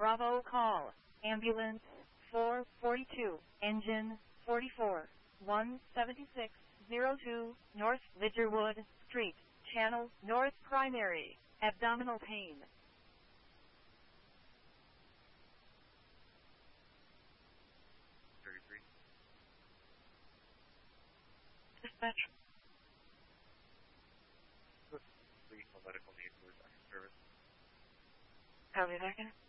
Bravo call. Ambulance 442, engine 44, 17602, North Lidgerwood Street, Channel North Primary, abdominal pain. Dispatch. Medical need for service. Copy that, again.